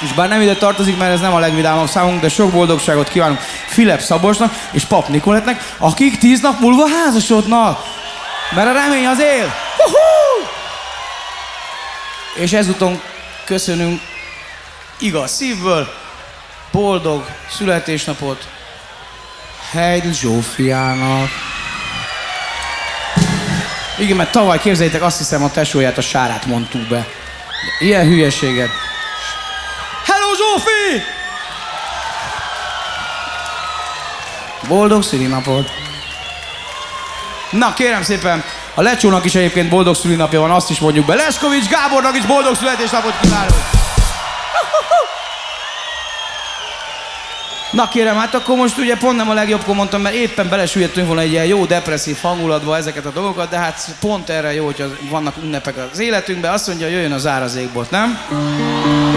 és bár nem ide tartozik, mert ez nem a legvidámabb számunk, de sok boldogságot kívánunk Filip Szabolcsnak és Pap Nikolettnek, akik 10 nap múlva házasodnak. Mert a remény az él. És ezúton köszönünk igaz szívből boldog születésnapot Heidl Zsófiának. Igen, mert tavaly, képzeljétek, azt hiszem a tesóját, a Sárát mondtuk be. De ilyen hülyeséget. Hello, Zsófi! Boldog szülinapot! Na, kérem szépen, a Lecsónak is egyébként boldog szülinapja van, azt is mondjuk be. Leskovics Gábornak is boldog születésnapot kívánunk! Na kérem, hát akkor most ugye pont nem a legjobbkor mondtam, mert éppen belesüllyedtünk volna egy ilyen jó depresszív hangulatba ezeket a dolgokat, de hát pont erre jó, hogyha vannak ünnepek az életünkben. Azt mondja, jöjjön az ár az égbolt, nem?